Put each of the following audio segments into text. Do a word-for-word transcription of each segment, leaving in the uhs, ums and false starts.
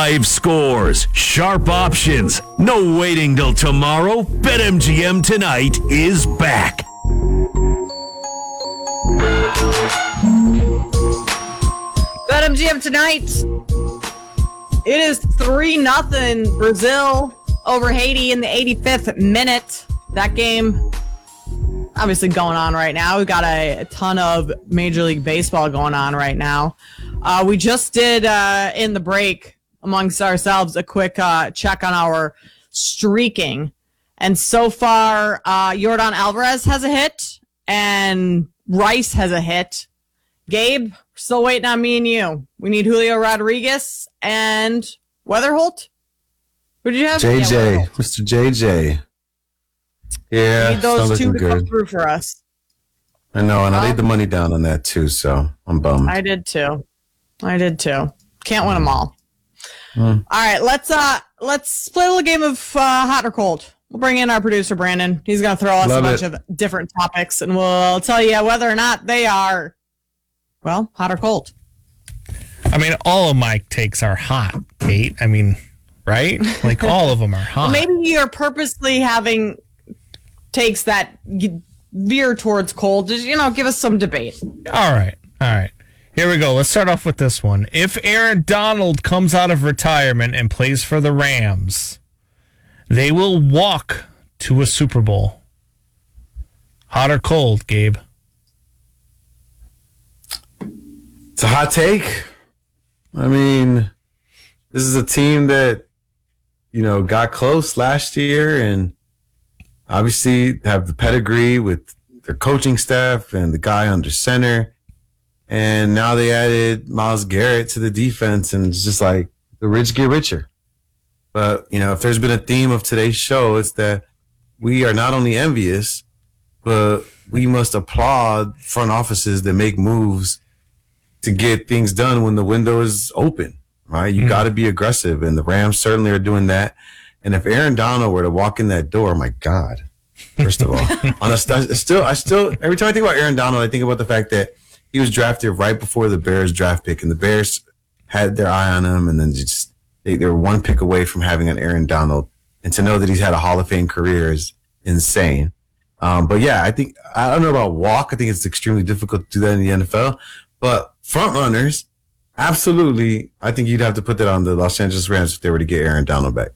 Live scores, sharp options, no waiting till tomorrow. BetMGM Tonight is back. BetMGM Tonight. It is three nothing Brazil over Haiti in the eighty-fifth minute. That game obviously going on right now. We've got a, a ton of Major League Baseball going on right now. Uh, we just did uh, in the break amongst ourselves a quick uh, check on our streaking. And so far, uh, Yordan Alvarez has a hit and Rice has a hit. Gabe, still waiting on me and you. We need Julio Rodriguez and Weatherholt. Who did you have? J J, Yeah, Mister J J. Yeah, we need those two to good. come through for us. I know, and well, I laid the money down on that too, so I'm bummed. I did too. I did too. Can't win them all. Mm. All right, let's uh let's play a little game of uh, hot or cold. We'll bring in our producer Brandon. He's gonna throw us Love a bunch it. of different topics, and we'll tell you whether or not they are, well, hot or cold. I mean, all of my takes are hot, Kate. I mean, right? Like all of them are hot. Well, maybe you're purposely having takes that veer towards cold. Just, you know, give us some debate. All right, all right. Here we go. Let's start off with this one. If Aaron Donald comes out of retirement and plays for the Rams, they will walk to a Super Bowl. Hot or cold, Gabe? It's a hot take. I mean, this is a team that, you know, got close last year and obviously have the pedigree with their coaching staff and the guy under center. And now they added Myles Garrett to the defense, and it's just like the rich get richer. But, you know, if there's been a theme of today's show, it's that we are not only envious, but we must applaud front offices that make moves to get things done when the window is open, right? You mm-hmm. got to be aggressive, and the Rams certainly are doing that. And if Aaron Donald were to walk in that door, my God, first of all, on a, I still, I still, every time I think about Aaron Donald, I think about the fact that he was drafted right before the Bears draft pick, and the Bears had their eye on him, and then just they, they were one pick away from having an Aaron Donald. And to know that he's had a Hall of Fame career is insane. Um, but yeah, I think I don't know about walk. I think it's extremely difficult to do that in the N F L. But front runners, absolutely, I think you'd have to put that on the Los Angeles Rams if they were to get Aaron Donald back.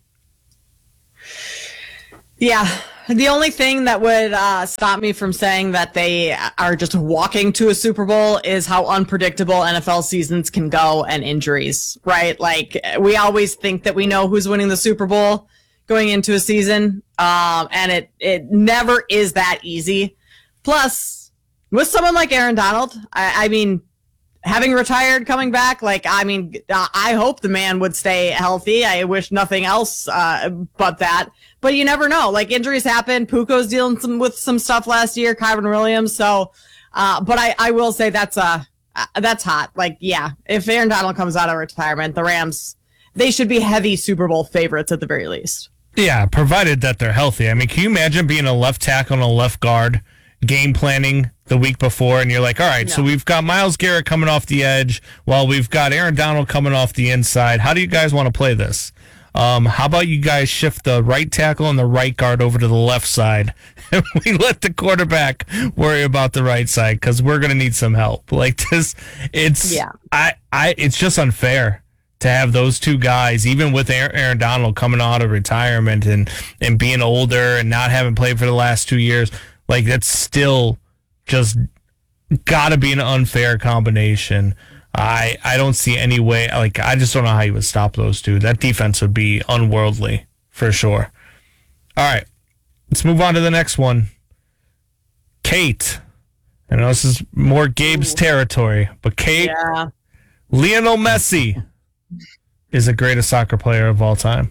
Yeah. The only thing that would uh, stop me from saying that they are just walking to a Super Bowl is how unpredictable N F L seasons can go and injuries, right? Like, we always think that we know who's winning the Super Bowl going into a season, um, and it, it never is that easy. Plus, with someone like Aaron Donald, I, I mean, having retired, coming back, like, I mean, I hope the man would stay healthy. I wish nothing else uh, but that. But you never know. Like, injuries happen. Puko's dealing some, with some stuff last year, Kyron Williams. So, uh, but I, I will say that's uh, that's hot. Like, yeah, if Aaron Donald comes out of retirement, the Rams, they should be heavy Super Bowl favorites at the very least. Yeah, provided that they're healthy. I mean, can you imagine being a left tackle and a left guard, game planning the week before, and you're like, all right, no. so we've got Myles Garrett coming off the edge while we've got Aaron Donald coming off the inside. How do you guys want to play this? Um, how about you guys shift the right tackle and the right guard over to the left side, and we let the quarterback worry about the right side because we're going to need some help. Like this, it's yeah. I, I, it's just unfair to have those two guys, even with Aaron Donald coming out of retirement and and being older and not having played for the last two years. Like, that's still just got to be an unfair combination. I I don't see any way. Like, I just don't know how you would stop those two. That defense would be unworldly for sure. All right, let's move on to the next one. Kate. I know this is more Gabe's Ooh. territory, but Kate, yeah. Lionel Messi is the greatest soccer player of all time.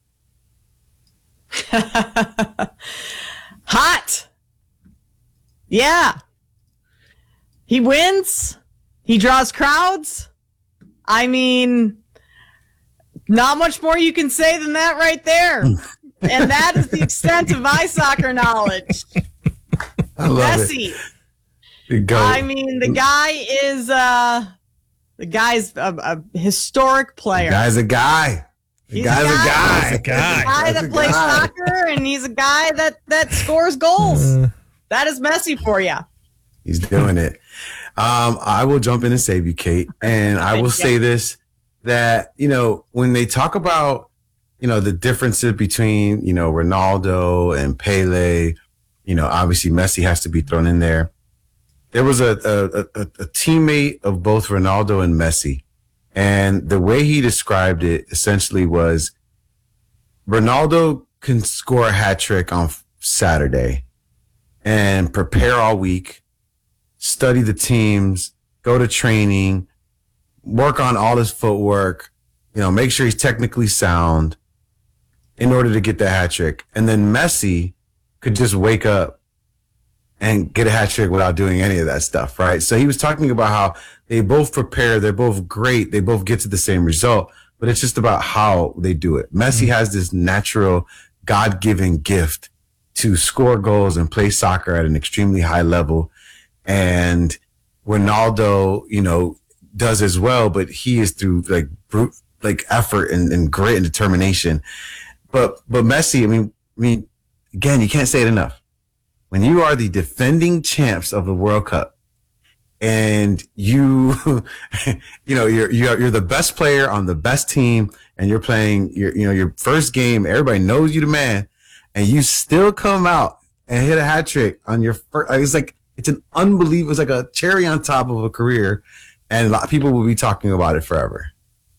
Hot. Yeah. He wins. He draws crowds. I mean, not much more you can say than that right there. And that is the extent of my soccer knowledge. I love Messi. it. I mean, the guy is uh, The guy's a, a historic player. The guy's a guy. The He's guy's a a guy. guy. He's a guy. A guy That's that a plays guy. soccer, and he's a guy that that scores goals. That is Messi for you. He's doing it. Um, I will jump in and save you, Kate. And I will say this, that, you know, when they talk about, you know, the differences between, you know, Ronaldo and Pele, you know, obviously Messi has to be thrown in there. There was a, a, a, a teammate of both Ronaldo and Messi. And the way he described it essentially was Ronaldo can score a hat trick on Saturday and prepare all week, study the teams, go to training, work on all his footwork, you know, make sure he's technically sound in order to get the hat trick. And then Messi could just wake up and get a hat trick without doing any of that stuff, right? So he was talking about how they both prepare, they're both great, they both get to the same result, but it's just about how they do it. Messi has this natural God-given gift to score goals and play soccer at an extremely high level. And Ronaldo, you know, does as well, but he is through like brute, like effort and, and grit and determination. But, but Messi, I mean, I mean, again, you can't say it enough. When you are the defending champs of the World Cup and you, you know, you're, you're, you're the best player on the best team and you're playing your, you know, your first game, everybody knows you the man, and you still come out and hit a hat trick on your first, it's like, it's an unbelievable, it's like a cherry on top of a career. And a lot of people will be talking about it forever.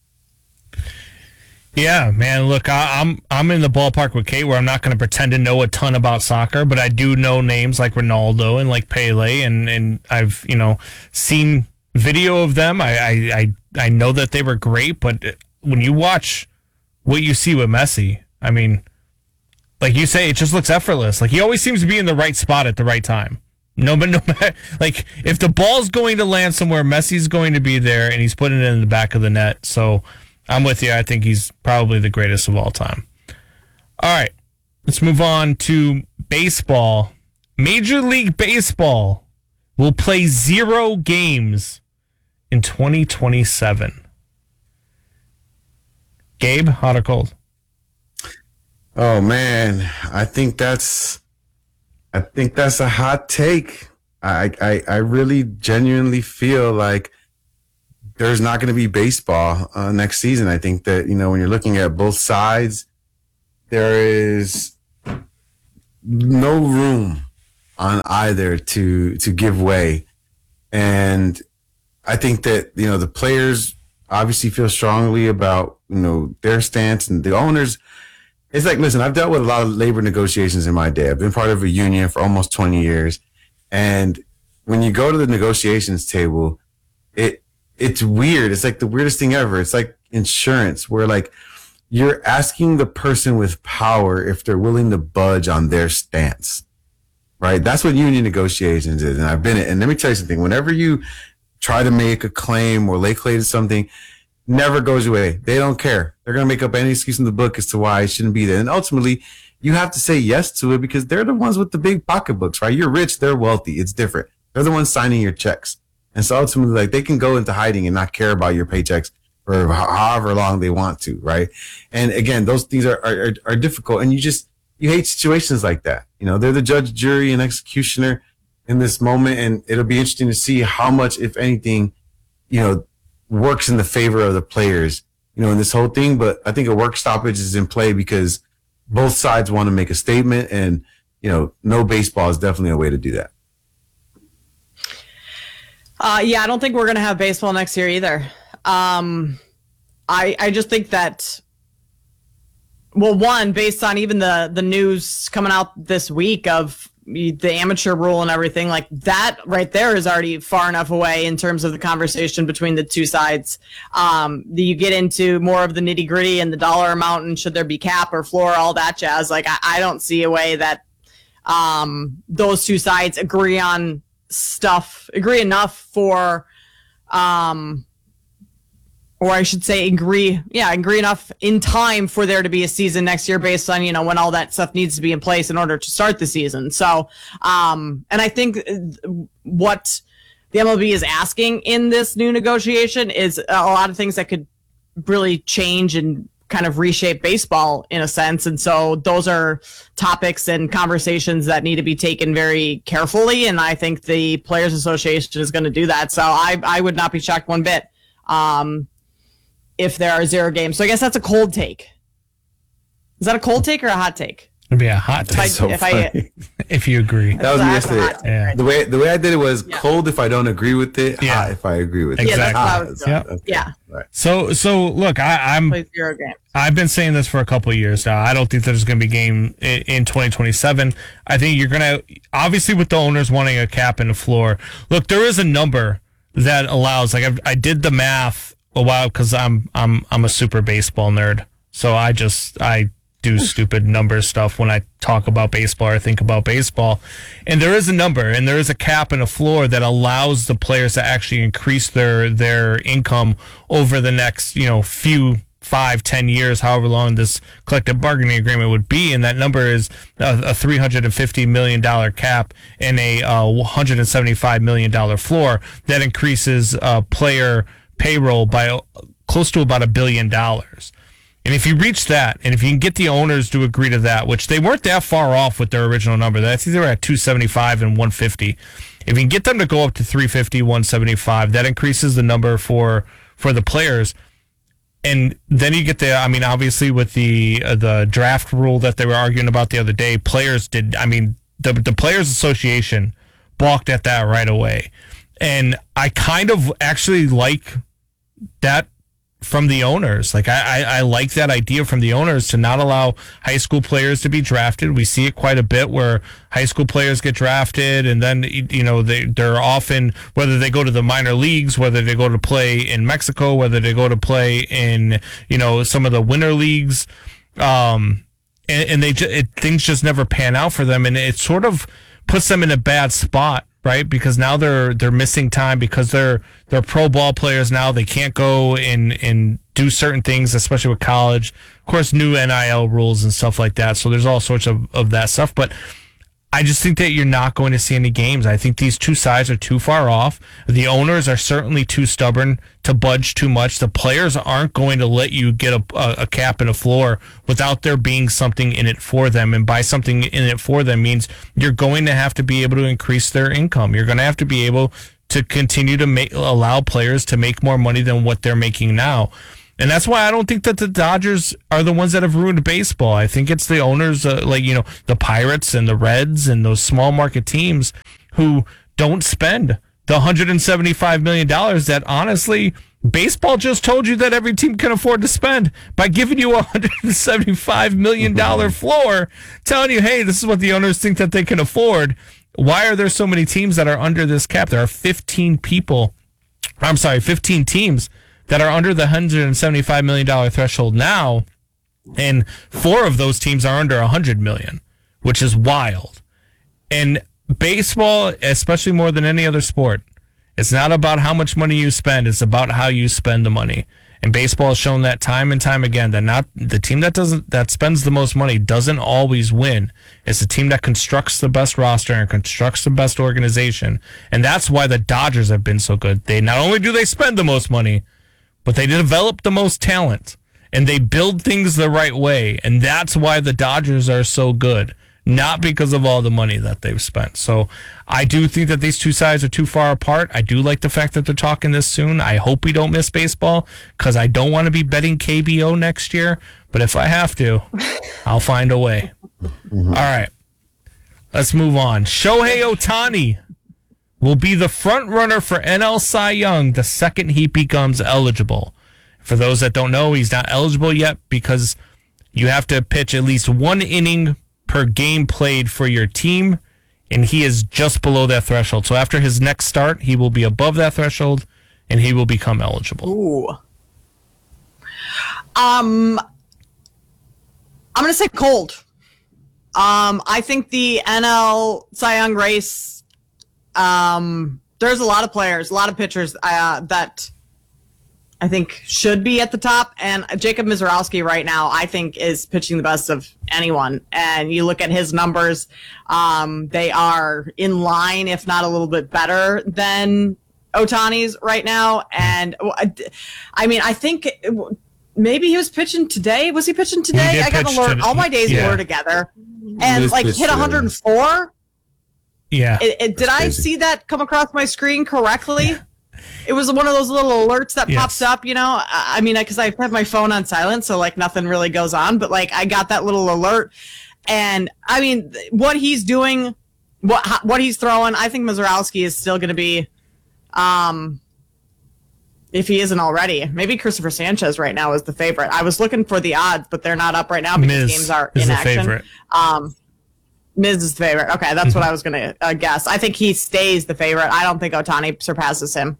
Yeah, man. Look, I, I'm I'm in the ballpark with Kate, where I'm not going to pretend to know a ton about soccer, but I do know names like Ronaldo and like Pele, and, and I've you know seen video of them. I, I I I know that they were great, but when you watch what you see with Messi, I mean, like you say, it just looks effortless. Like he always seems to be in the right spot at the right time. No, but no, like if the ball's going to land somewhere, Messi's going to be there, and he's putting it in the back of the net. So I'm with you. I think he's probably the greatest of all time. All right, let's move on to baseball. Major League Baseball will play zero games in twenty twenty-seven. Gabe, hot or cold? Oh man, I think that's, I think that's a hot take. I, I, I really genuinely feel like there's not going to be baseball uh, next season. I think that, you know, when you're looking at both sides, there is no room on either to, to give way. And I think that, you know, the players obviously feel strongly about, you know, their stance, and the owners. It's like, listen, I've dealt with a lot of labor negotiations in my day. I've been part of a union for almost twenty years. And when you go to the negotiations table, it it's weird. It's like the weirdest thing ever. It's like insurance, where like you're asking the person with power if they're willing to budge on their stance, right? That's what union negotiations is. And I've been it. And let me tell you something. Whenever you try to make a claim or lay claim to something, never goes away. They don't care. They're going to make up any excuse in the book as to why it shouldn't be there. And ultimately, you have to say yes to it because they're the ones with the big pocketbooks, right? You're rich. They're wealthy. It's different. They're the ones signing your checks. And so ultimately, like, they can go into hiding and not care about your paychecks for however long they want to, right? And again, those things are, are, are difficult. And you just, you hate situations like that. You know, they're the judge, jury, and executioner in this moment. And it'll be interesting to see how much, if anything, you know, works in the favor of the players, you know, in this whole thing. But I think a work stoppage is in play because both sides want to make a statement, and, you know, no baseball is definitely a way to do that. Uh, yeah, I don't think we're going to have baseball next year either. Um, I I just think that, well, one, based on even the, the news coming out this week of the amateur rule and everything, like that right there is already far enough away in terms of the conversation between the two sides. Um, you get into more of the nitty gritty and the dollar amount and should there be cap or floor, all that jazz. Like I, I don't see a way that um, those two sides agree on stuff, agree enough for, um, or I should say agree, yeah, agree enough in time for there to be a season next year based on, you know, when all that stuff needs to be in place in order to start the season. So, um, and I think what the M L B is asking in this new negotiation is a lot of things that could really change and kind of reshape baseball in a sense. And so those are topics and conversations that need to be taken very carefully. And I think the Players Association is going to do that. So I, I would not be shocked one bit um, if there are zero games. So I guess that's a cold take. Is that a cold take or a hot take? It'd be a hot If I, take so if I, funny. if you agree. That was me That's a hot yesterday. take, Yeah. right? The way the way I did it was Yeah. cold if I don't agree with it, Yeah. hot if I agree with Exactly. it. Yeah, that's how I Hot. was doing. Yep. Okay. Yeah. Right. So so look, I, I'm Play zero games. I've been saying this for a couple of years now. I don't think there's going to be a game in, in twenty twenty-seven. I think you're going to, obviously with the owners wanting a cap and a floor, look, there is a number that allows, like I've, I did the math a while because I'm, I'm, I'm a super baseball nerd. So I just, I do stupid number stuff when I talk about baseball or think about baseball. And there is a number and there is a cap and a floor that allows the players to actually increase their, their income over the next, you know, few five, ten years, however long this collective bargaining agreement would be. And that number is a, a three hundred fifty million dollars cap and a uh, one hundred seventy-five million dollars floor that increases uh, player payroll by uh, close to about a billion dollars. And if you reach that, and if you can get the owners to agree to that, which they weren't that far off with their original number, I think they were at two seventy-five and one fifty. If you can get them to go up to three fifty, one seventy-five, that increases the number for for the players. And then you get the, I mean, obviously with the uh, the draft rule that they were arguing about the other day, players did, I mean, the the Players Association balked at that right away. And I kind of actually like that from the owners. Like I, I, I like that idea from the owners to not allow high school players to be drafted. We see it quite a bit where high school players get drafted and then, you know, they, they're often, whether they go to the minor leagues, whether they go to play in Mexico, whether they go to play in, you know, some of the winter leagues, um, and, and they, it, things just never pan out for them. And it sort of puts them in a bad spot, right? Because now they're they're missing time because they're they're pro ball players now. They can't go and and do certain things, especially with college. Of course, new N I L rules and stuff like that. So there's all sorts of, of that stuff. But I just think that you're not going to see any games. I think these two sides are too far off. The owners are certainly too stubborn to budge too much. The players aren't going to let you get a, a, a cap and a floor without there being something in it for them. And by something in it for them means you're going to have to be able to increase their income. You're going to have to be able to continue to make, allow players to make more money than what they're making now. And that's why I don't think that the Dodgers are the ones that have ruined baseball. I think it's the owners, uh, like, you know, the Pirates and the Reds and those small market teams who don't spend the one hundred seventy-five million dollars that, honestly, baseball just told you that every team can afford to spend by giving you a one hundred seventy-five million dollars floor, telling you, hey, this is what the owners think that they can afford. Why are there so many teams that are under this cap? There are fifteen people, I'm sorry, fifteen teams that are under the one hundred seventy-five million dollars threshold now, and four of those teams are under one hundred million dollars, which is wild. And baseball, especially more than any other sport, it's not about how much money you spend, it's about how you spend the money. And baseball has shown that time and time again that not the team that doesn't that spends the most money doesn't always win. It's the team that constructs the best roster and constructs the best organization. And that's why the Dodgers have been so good. They not only do they spend the most money, but they develop the most talent and they build things the right way. And that's why the Dodgers are so good, not because of all the money that they've spent. So I do think that these two sides are too far apart. I do like the fact that they're talking this soon. I hope we don't miss baseball because I don't want to be betting K B O next year. But if I have to, I'll find a way. Mm-hmm. All right, let's move on. Shohei Ohtani will be the front runner for N L Cy Young the second he becomes eligible. For those that don't know, he's not eligible yet because you have to pitch at least one inning per game played for your team, and he is just below that threshold. So after his next start, he will be above that threshold, and he will become eligible. Ooh. Um, I'm going to say cold. Um, I think the N L Cy Young race, um, there's a lot of players, a lot of pitchers uh, that I think should be at the top. And Jacob Mizorowski right now, I think, is pitching the best of anyone. And you look at his numbers, um, they are in line, if not a little bit better than Ohtani's right now, and I mean, I think maybe he was pitching today. Was he pitching today? He I got pitch alert. today. All my days Yeah. blur together, and He like pitched hit today. one hundred four. Yeah. It, it, did I crazy. see that come across my screen correctly? It was one of those little alerts that Yes. pops up, you know. I, I mean, because I have my phone on silent, so like nothing really goes on. But like, I got that little alert, and I mean, what he's doing, what ho- what he's throwing, I think Mizorowski is still going to be, um, if he isn't already, maybe Christopher Sanchez right now is the favorite. I was looking for the odds, but they're not up right now because Miz games are is in the action. favorite. Um, Miz is the favorite. Okay, that's what I was going to uh, guess. I think he stays the favorite. I don't think Ohtani surpasses him.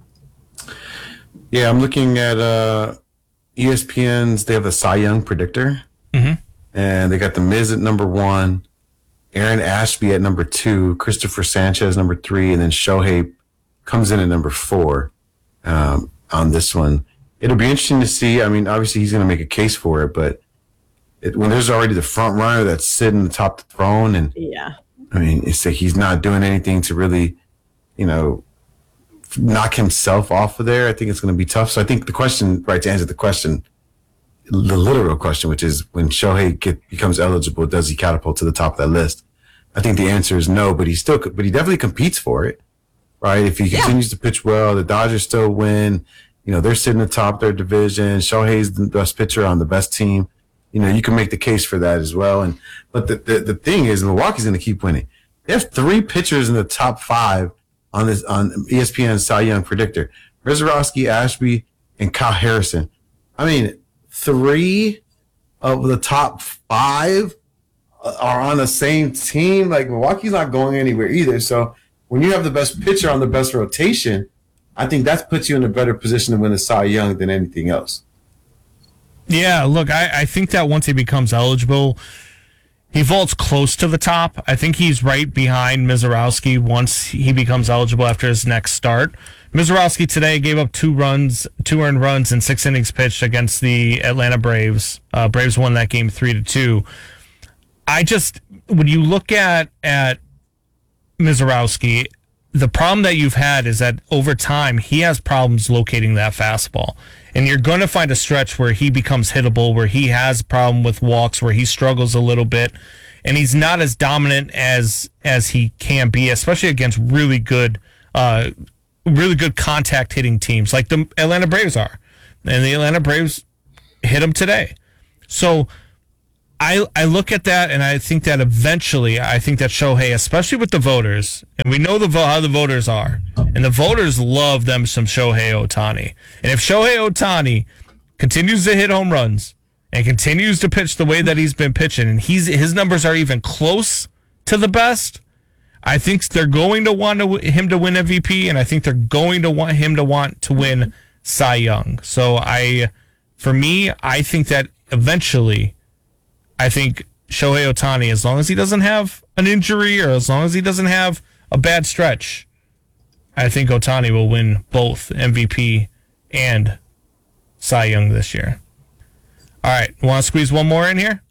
Yeah, I'm looking at uh, E S P N's. They have a Cy Young predictor, Mhm. and they got the Miz at number one, Aaron Ashby at number two, Christopher Sanchez number three, and then Shohei comes in at number four um, on this one. It'll be interesting to see. I mean, obviously he's going to make a case for it, but it, when there's already the front runner that's sitting atop the throne, and Yeah. I mean, it's like he's not doing anything to really, you know, knock himself off of there. I think it's going to be tough. So I think the question, right, to answer the question, the literal question, which is when Shohei get, becomes eligible, does he catapult to the top of that list? I think the answer is no, but he still, but he definitely competes for it, right? If he Yeah. continues to pitch well, the Dodgers still win. You know, they're sitting atop their division. Shohei's the best pitcher on the best team. You know, you can make the case for that as well. And but the the, the thing is, Milwaukee's going to keep winning. They have three pitchers in the top five on this on E S P N's Cy Young predictor: Mizorowski, Ashby, and Kyle Harrison. I mean, three of the top five are on the same team. Like Milwaukee's not going anywhere either. So when you have the best pitcher on the best rotation, I think that puts you in a better position to win the Cy Young than anything else. Yeah, look, I, I think that once he becomes eligible, he vaults close to the top. I think he's right behind Mizorowski once he becomes eligible after his next start. Mizorowski today gave up two runs, two earned runs, and six innings pitched against the Atlanta Braves. Uh, Braves won that game three to two. I just, when you look at at Mizorowski, the problem that you've had is that over time he has problems locating that fastball, and you're going to find a stretch where he becomes hittable, where he has a problem with walks, where he struggles a little bit, and he's not as dominant as as he can be, especially against really good, uh, really good contact hitting teams like the Atlanta Braves are, and the Atlanta Braves hit him today. So I I look at that and I think that eventually, I think that Shohei, especially with the voters, and we know the vo- how the voters are, and the voters love them some Shohei Ohtani. And if Shohei Ohtani continues to hit home runs and continues to pitch the way that he's been pitching, and he's his numbers are even close to the best, I think they're going to want to, him to win M V P, and I think they're going to want him to want to win Cy Young. So I, for me, I think that eventually, I think Shohei Ohtani, as long as he doesn't have an injury or as long as he doesn't have a bad stretch, I think Ohtani will win both M V P and Cy Young this year. All right, want to squeeze one more in here?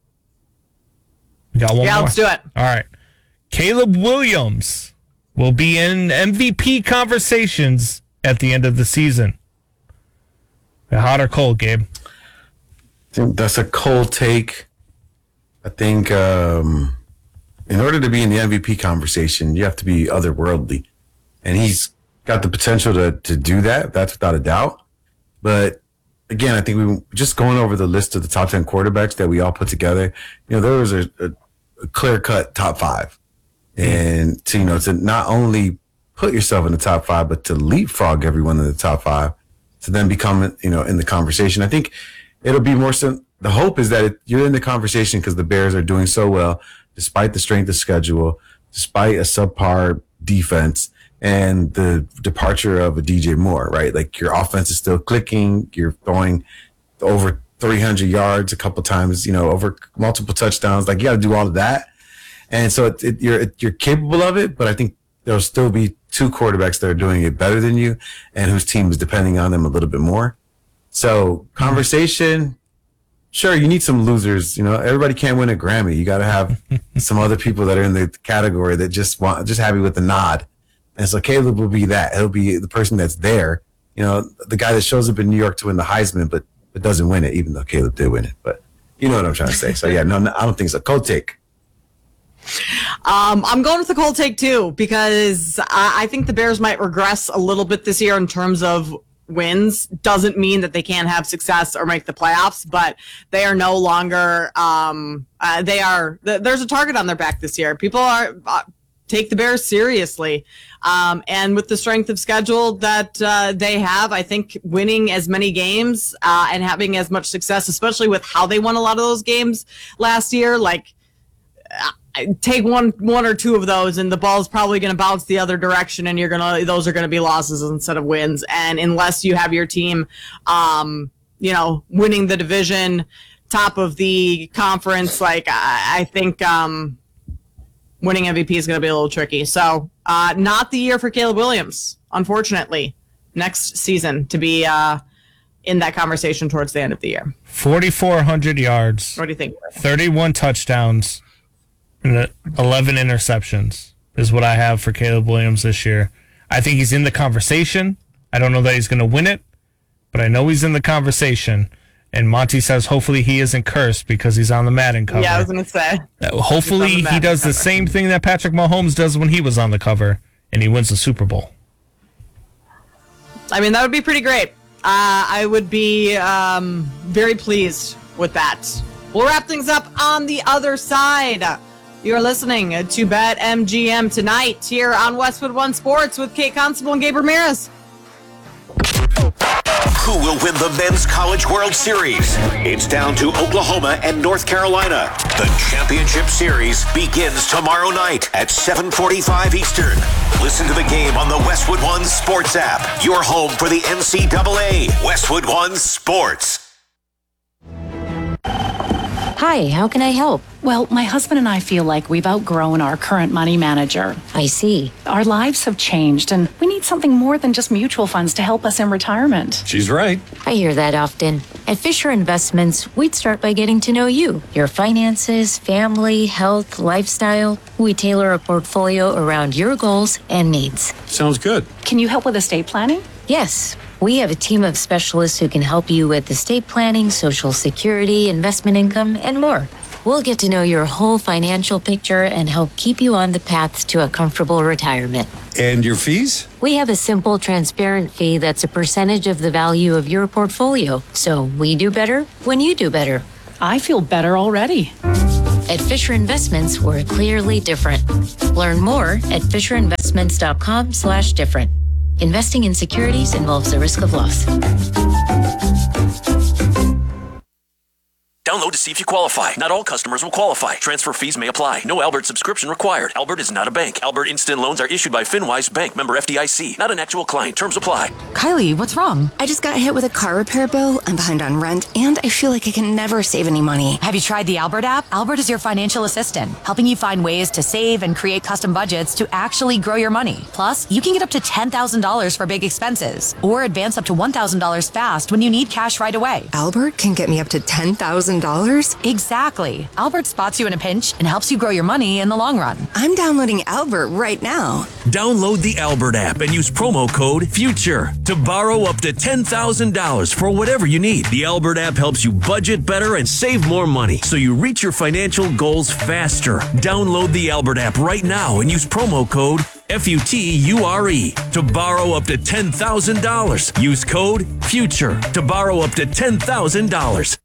We got one Yeah, more. let's do it. All right. Caleb Williams will be in M V P conversations at the end of the season. Hot or cold, Gabe? I think that's a cold take. I think um, in order to be in the M V P conversation, you have to be otherworldly. And he's got the potential to, to do that. That's without a doubt. But again, I think we just going over the list of the top ten quarterbacks that we all put together, you know, there was a, a, a clear-cut top five. And to, you know, to not only put yourself in the top five, but to leapfrog everyone in the top five to then become, you know, in the conversation. I think it'll be more so. The hope is that it, you're in the conversation because the Bears are doing so well, despite the strength of schedule, despite a subpar defense, and the departure of a D J Moore, right? Like your offense is still clicking. You're throwing over three hundred yards a couple times, you know, over multiple touchdowns. Like you got to do all of that. And so it, it, you're it, you're capable of it, but I think there'll still be two quarterbacks that are doing it better than you and whose team is depending on them a little bit more. So conversation, sure, you need some losers. You know, everybody can't win a Grammy. You got to have some other people that are in the category that just want, just happy with the nod. And so Caleb will be that. He'll be the person that's there. You know, the guy that shows up in New York to win the Heisman, but, but doesn't win it, even though Caleb did win it. But you know what I'm trying to say. So, yeah, no, no I don't think so. Cold take. Um, I'm going with the cold take, too, because I, I think the Bears might regress a little bit this year in terms of wins. Doesn't mean that they can't have success or make the playoffs, but they are no longer um, – uh, they are – th- there's a target on their back this year. People are uh, – take the Bears seriously. Um, and with the strength of schedule that uh, they have, I think winning as many games uh, and having as much success, especially with how they won a lot of those games last year, like uh, take one one or two of those and the ball's probably going to bounce the other direction and you're going to those are going to be losses instead of wins. And unless you have your team, um, you know, winning the division, top of the conference, like I, I think um, – winning M V P is going to be a little tricky. So uh, not the year for Caleb Williams, unfortunately, next season to be uh, in that conversation towards the end of the year. forty-four hundred yards. What do you think? thirty-one touchdowns and eleven interceptions is what I have for Caleb Williams this year. I think he's in the conversation. I don't know that he's going to win it, but I know he's in the conversation. And Monty says hopefully he isn't cursed because he's on the Madden cover. Yeah, I was going to say. Uh, hopefully he does cover. the same thing that Patrick Mahomes does when he was on the cover, and he wins the Super Bowl. I mean, that would be pretty great. Uh, I would be um, very pleased with that. We'll wrap things up on the other side. You're listening to BetMGM tonight here on Westwood One Sports with Kate Constable and Gabe Ramirez. Who will win the Men's College World Series? It's down to Oklahoma and North Carolina. The championship series begins tomorrow night at seven forty-five Eastern. Listen to the game on the Westwood One Sports app. Your home for the N C double A. Westwood One Sports. Hi, how can I help? Well, my husband and I feel like we've outgrown our current money manager. I see. Our lives have changed, and we need something more than just mutual funds to help us in retirement. She's right. I hear that often. At Fisher Investments, we'd start by getting to know you, your finances, family, health, lifestyle. We tailor a portfolio around your goals and needs. Sounds good. Can you help with estate planning? Yes. We have a team of specialists who can help you with estate planning, Social Security, investment income, and more. We'll get to know your whole financial picture and help keep you on the path to a comfortable retirement. And your fees? We have a simple, transparent fee that's a percentage of the value of your portfolio. So we do better when you do better. I feel better already. At Fisher Investments, we're clearly different. Learn more at FisherInvestments.com slash different. Investing in securities involves a risk of loss. Download to see if you qualify. Not all customers will qualify. Transfer fees may apply. No Albert subscription required. Albert is not a bank. Albert Instant Loans are issued by FinWise Bank, member F D I C. Not an actual client. Terms apply. Kylie, what's wrong? I just got hit with a car repair bill. I'm behind on rent, and I feel like I can never save any money. Have you tried the Albert app? Albert is your financial assistant, helping you find ways to save and create custom budgets to actually grow your money. Plus, you can get up to ten thousand dollars for big expenses, or advance up to one thousand dollars fast when you need cash right away. Albert can get me up to ten thousand dollars? Exactly. Albert spots you in a pinch and helps you grow your money in the long run. I'm downloading Albert right now. Download the Albert app and use promo code FUTURE to borrow up to ten thousand dollars for whatever you need. The Albert app helps you budget better and save more money so you reach your financial goals faster. Download the Albert app right now and use promo code F U T U R E to borrow up to ten thousand dollars. Use code FUTURE to borrow up to ten thousand dollars.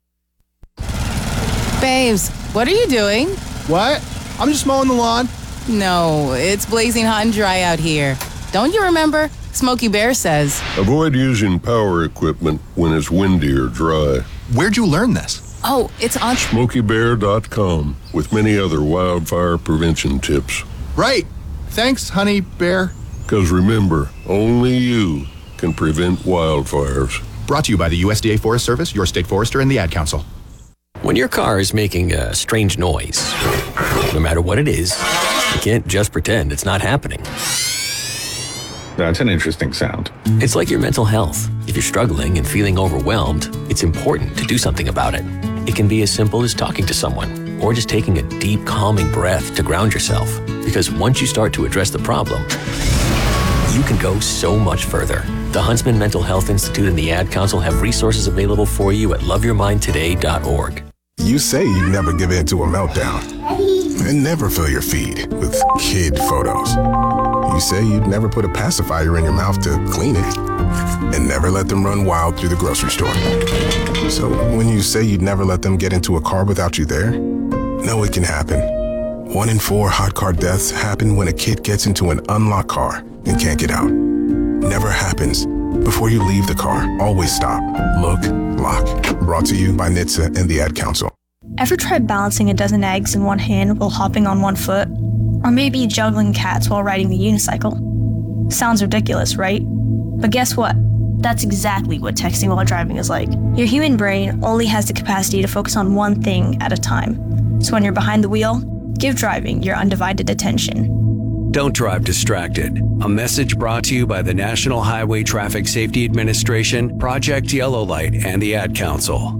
Babes, what are you doing? What? I'm just mowing the lawn. No, it's blazing hot and dry out here. Don't you remember? Smokey Bear says, avoid using power equipment when it's windy or dry. Where'd you learn this? Oh, it's on Smokey Bear dot com with many other wildfire prevention tips. Right. Thanks, honey bear. Because remember, only you can prevent wildfires. Brought to you by the U S D A Forest Service, your state forester, and the Ad Council. When your car is making a strange noise, no matter what it is, you can't just pretend it's not happening. That's an interesting sound. It's like your mental health. If you're struggling and feeling overwhelmed, it's important to do something about it. It can be as simple as talking to someone or just taking a deep, calming breath to ground yourself. Because once you start to address the problem, you can go so much further. The Huntsman Mental Health Institute and the Ad Council have resources available for you at love your mind today dot org. You say you never give in to a meltdown and never fill your feed with kid photos. You say you'd never put a pacifier in your mouth to clean it and never let them run wild through the grocery store. So when you say you'd never let them get into a car without you there, know it can happen. One in four hot car deaths happen when a kid gets into an unlocked car and can't get out. Never happens. Before you leave the car, always stop, look, lock. Brought to you by N H T S A and the Ad Council. Ever tried balancing a dozen eggs in one hand while hopping on one foot? Or maybe juggling cats while riding the unicycle? Sounds ridiculous, right? But guess what? That's exactly what texting while driving is like. Your human brain only has the capacity to focus on one thing at a time. So when you're behind the wheel, give driving your undivided attention. Don't drive distracted. A message brought to you by the National Highway Traffic Safety Administration, Project Yellow Light, and the Ad Council.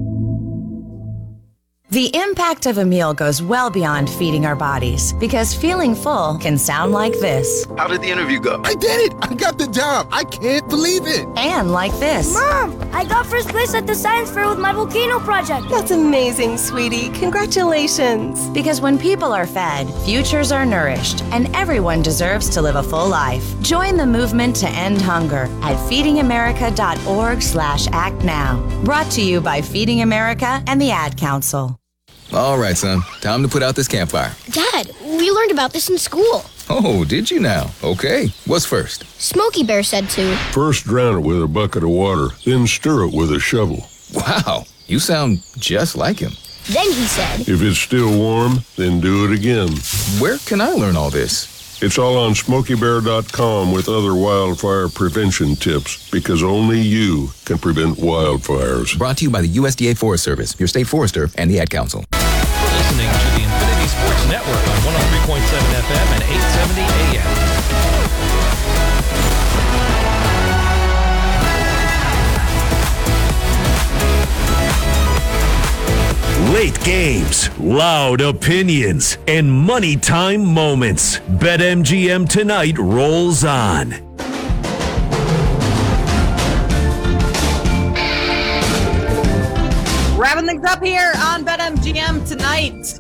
The impact of a meal goes well beyond feeding our bodies, because feeling full can sound like this. How did the interview go? I did it! I got the job! I can't believe it! And like this. Mom, I got first place at the science fair with my volcano project. That's amazing, sweetie. Congratulations. Because when people are fed, futures are nourished, and everyone deserves to live a full life. Join the movement to end hunger at feeding america dot org slash act now. Brought to you by Feeding America and the Ad Council. All right, son. Time to put out this campfire. Dad, we learned about this in school. Oh, did you now? Okay. What's first? Smokey Bear said to. First drown it with a bucket of water, then stir it with a shovel. Wow, you sound just like him. Then he said. If it's still warm, then do it again. Where can I learn all this? It's all on smokey bear dot com with other wildfire prevention tips, because only you can prevent wildfires. Brought to you by the U S D A Forest Service, your state forester, and the Ad Council. You're listening to the Infinity Sports Network on one oh three point seven F M and eight seventy A M. Late games, loud opinions, and money time moments. BetMGM tonight rolls on. Wrapping things up here on BetMGM tonight.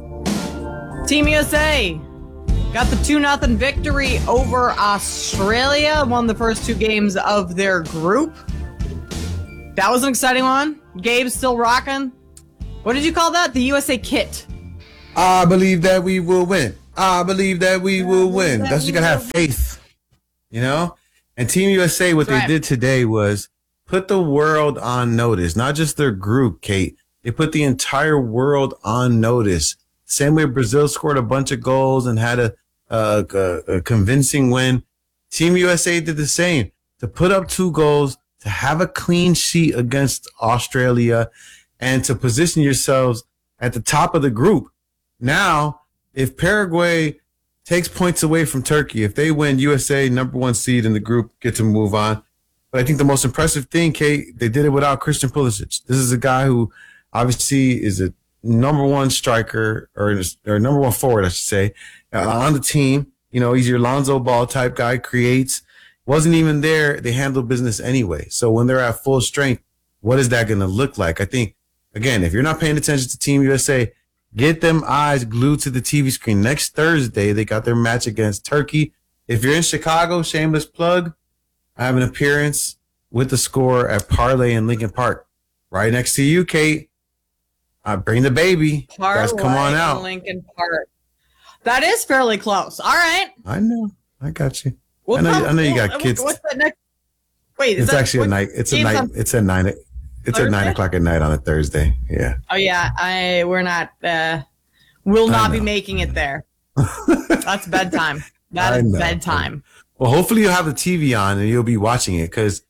Team U S A got the two nothing victory over Australia. Won the first two games of their group. That was an exciting one. Gabe's still rocking. What did you call that? The U S A kit. I believe that we will win. I believe that we will win. That's you gotta have faith, you know. And Team U S A, what they did today was put the world on notice, not just their group, Kate. They put the entire world on notice. Same way Brazil scored a bunch of goals and had a, a, a, a convincing win. Team U S A did the same. To put up two goals, to have a clean sheet against Australia, and to position yourselves at the top of the group. Now, if Paraguay takes points away from Turkey, if they win, U S A, number one seed in the group, get to move on. But I think the most impressive thing, Kate, they did it without Christian Pulisic. This is a guy who obviously is a number one striker, or, or number one forward, I should say, uh, on the team. You know, he's your Lonzo Ball type guy, creates. Wasn't even there. They handle business anyway. So when they're at full strength, what is that going to look like? I think, again, if you're not paying attention to Team U S A, get them eyes glued to the T V screen. Next Thursday, they got their match against Turkey. If you're in Chicago, shameless plug, I have an appearance with the score at Parlay in Lincoln Park. Right next to you, Kate. I bring the baby. Parlay Guys, come on out. in Lincoln Park. That is fairly close. All right. I know. I got you. We'll I know. come, I know you we'll, got kids. What's the next? Wait, is It's that, actually what, a night. It's a games night. on- It's at nine. It's at nine Thursday? o'clock at night on a Thursday. Yeah. Oh yeah, I we're not. Uh, will I not be know. making it there. That's bedtime. That I is know. bedtime. Well, hopefully you'll have the T V on and you'll be watching it, because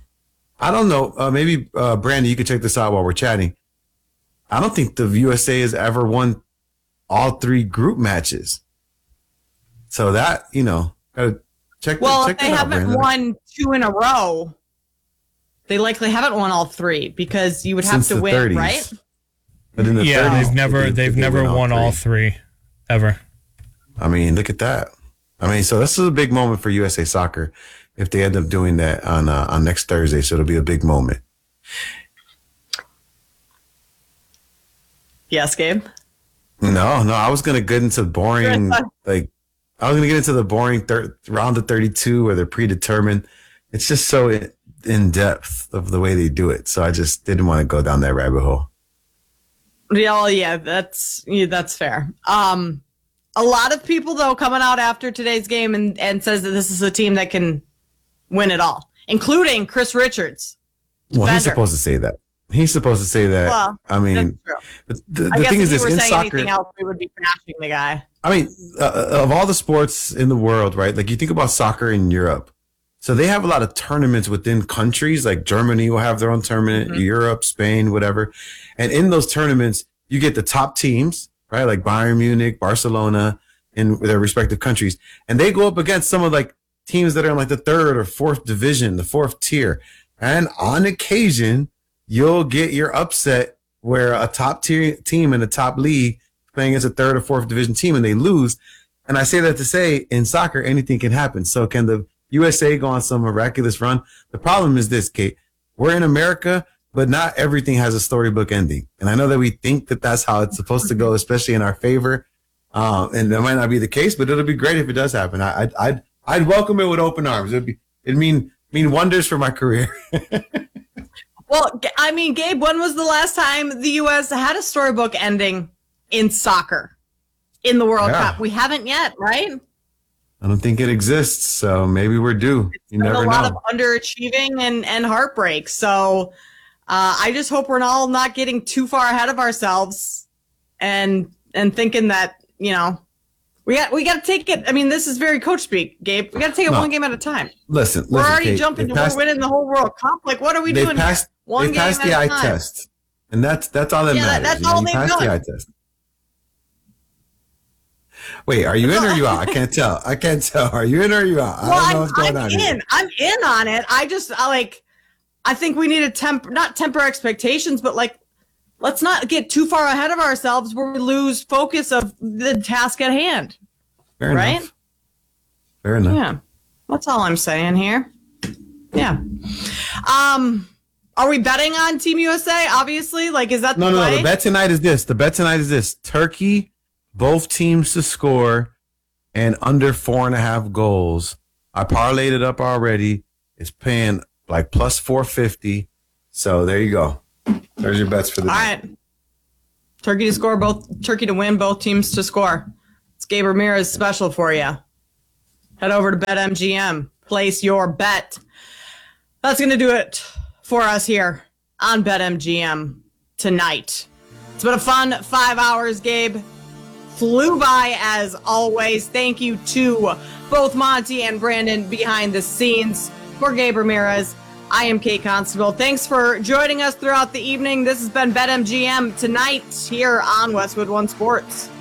I don't know. Uh, maybe uh, Brandon, you could check this out while we're chatting. I don't think the U S A has ever won all three group matches. So that, you know, gotta check. Well, check if they that out, haven't Brandon. won two in a row, they likely haven't won all three, because you would have Since to the win, thirties. right? But in the yeah, thirties, they've never they- they've they never win all won all three ever. I mean, look at that. I mean, so this is a big moment for U S A Soccer if they end up doing that on uh, on next Thursday. So it'll be a big moment. Yes, Gabe? No, no, I was going to get into boring, like, I was going to get into the boring thir- round of thirty-two where they're predetermined. It's just so in, in depth of the way they do it. So I just didn't want to go down that rabbit hole. Yeah, yeah, that's yeah, that's fair. Um, a lot of people, though, coming out after today's game and, and says that this is a team that can win it all, including Chris Richards. Well, defender. he's supposed to say that. He's supposed to say that. Well, I mean, that's the, I the guess thing if is you this, were in saying soccer, anything else, we would be bashing the guy. I mean, uh, of all the sports in the world, right? Like you think about soccer in Europe. So they have a lot of tournaments within countries, like Germany will have their own tournament, mm-hmm. Europe, Spain, whatever. And in those tournaments, you get the top teams, right? Like Bayern Munich, Barcelona, in their respective countries. And they go up against some of like teams that are in like the third or fourth division, the fourth tier. And on occasion, you'll get your upset where a top tier team in the top league playing against a third or fourth division team and they lose. And I say that to say in soccer, anything can happen. So can the U S A go on some miraculous run? The problem is this, Kate. We're in America, but not everything has a storybook ending. And I know that we think that that's how it's supposed to go, especially in our favor. Um, and that might not be the case, but it'll be great if it does happen. I, I'd, I'd, I'd welcome it with open arms. It'd be, it'd mean, mean wonders for my career. Well, I mean, Gabe, when was the last time the U S had a storybook ending in soccer in the World Yeah. Cup? We haven't yet, right? I don't think it exists, so maybe we're due. You never a lot know. of underachieving and, and heartbreak. So uh, I just hope we're all not getting too far ahead of ourselves and and thinking that, you know, we got we got to take it. I mean, this is very coach speak, Gabe. We got to take it No. one game at a time. Listen, We're listen, already Kate, jumping they to passed- we're winning the whole World Cup. Like, what are we They doing? passed, here? One they game passed at the a eye time. test, and that's that's all that Yeah, that- matters. that's you know, all you they've passed the done. eye test. Wait, are you in or are you out? I can't tell. I can't tell. Are you in or are you out? I Well, don't know I'm, what's going I'm on in. here. I'm in on it. I just I like. I think we need to temp, not temper expectations, but like, let's not get too far ahead of ourselves where we lose focus of the task at hand. Fair right? enough. Fair enough. Yeah, that's all I'm saying here. Yeah. Um, are we betting on Team U S A? Obviously, like, is that the No, no, play? no. The bet tonight is this. The bet tonight is this. Turkey, both teams to score, and under four and a half goals. I parlayed it up already. It's paying like plus four fifty. So there you go. There's your bets for the All night. right. Turkey to score, both Turkey to win, both teams to score. It's Gabe Ramirez special for you. Head over to BetMGM. Place your bet. That's going to do it for us here on BetMGM tonight. It's been a fun five hours, Gabe. Flew by as always. Thank you to both Monty and Brandon behind the scenes. For Gabe Ramirez, I am Kate Constable. Thanks for joining us throughout the evening. This has been BetMGM tonight here on Westwood One Sports.